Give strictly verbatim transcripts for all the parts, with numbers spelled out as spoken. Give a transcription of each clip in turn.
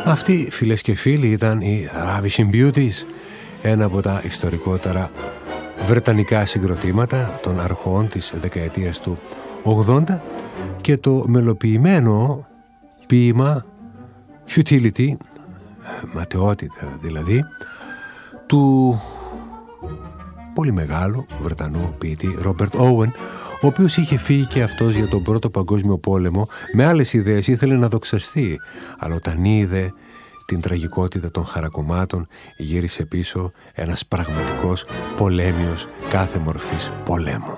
Αυτοί, φίλες και φίλοι, ήταν οι Ravishing Beauties, ένα από τα ιστορικότερα βρετανικά συγκροτήματα των αρχών της δεκαετίας του ογδόντα, και το μελοποιημένο ποίημα Futility, ματαιότητα δηλαδή, του πολύ μεγάλου Βρετανού ποιητή Ρόμπερτ Όουεν, ο οποίος είχε φύγει και αυτός για τον Πρώτο Παγκόσμιο Πόλεμο με άλλες ιδέες, ήθελε να δοξαστεί, αλλά όταν είδε την τραγικότητα των χαρακομμάτων γύρισε πίσω ένας πραγματικός πολέμιος κάθε μορφής πολέμου.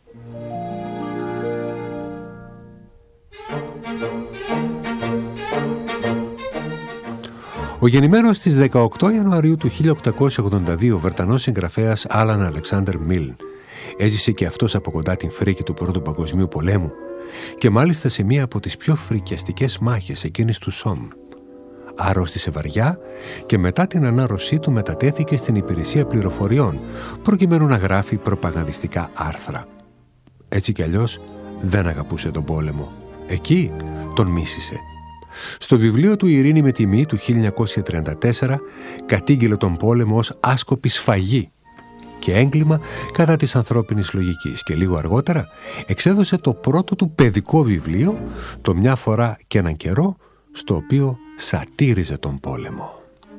Ο γεννημένος στις δεκαοκτώ Ιανουαρίου του χίλια οκτακόσια ογδόντα δύο Βρετανός συγγραφέας Άλαν Αλεξάνδερ Μιλ έζησε και αυτός από κοντά την φρίκη του Πρώτου Παγκοσμίου Πολέμου και μάλιστα σε μία από τις πιο φρικιαστικές μάχες εκείνης του Σόμ. Άρρωστησε βαριά και μετά την ανάρρωσή του μετατέθηκε στην υπηρεσία πληροφοριών προκειμένου να γράφει προπαγανδιστικά άρθρα. Έτσι κι αλλιώς δεν αγαπούσε τον πόλεμο. Εκεί τον μίσησε. Στο βιβλίο του «Η Ειρήνη με τιμή» του χίλια εννιακόσια τριάντα τέσσερα κατήγγειλε τον πόλεμο ως άσκοπη σφαγή και έγκλημα κατά της ανθρώπινης λογικής και λίγο αργότερα εξέδωσε το πρώτο του παιδικό βιβλίο, το «Μια φορά και έναν καιρό», στο οποίο σατήριζε τον πόλεμο.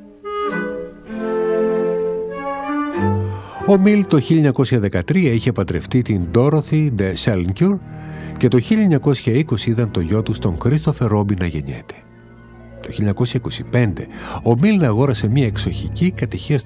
Ο Μιλ το χίλια εννιακόσια δεκατρία είχε παντρευτεί την Dorothy de Selincourt και το χίλια εννιακόσια είκοσι είδαν το γιο του τον Κρίστοφερ Ρόμπι να γεννιέται. Το χίλια εννιακόσια είκοσι πέντε ο Μιλ αγόρασε μια εξοχική κατοικία